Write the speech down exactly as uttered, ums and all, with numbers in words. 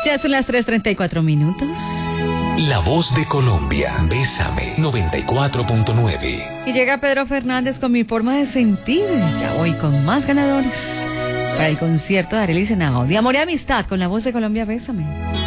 Ya son las tres treinta y cuatro minutos. La voz de Colombia, Bésame, noventa y cuatro punto nueve. Y llega Pedro Fernández con Mi forma de sentir. Ya voy con más ganadores para el concierto de Arely Senao. De Amor y Amistad con la voz de Colombia, Bésame.